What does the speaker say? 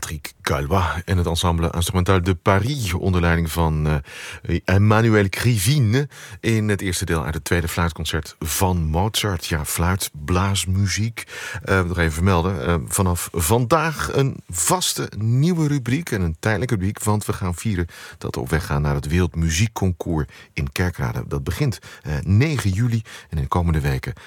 Patrick Galois en het ensemble Instrumental de Paris onder leiding van Emmanuel Krivine in het eerste deel uit het tweede fluitconcert van Mozart. Ja, fluitblaasmuziek. Nog even vermelden. Vanaf vandaag een vaste nieuwe rubriek en een tijdelijke rubriek, want we gaan vieren dat we op weg gaan naar het Wereldmuziekconcours in Kerkrade. Dat begint 9 juli en in de komende weken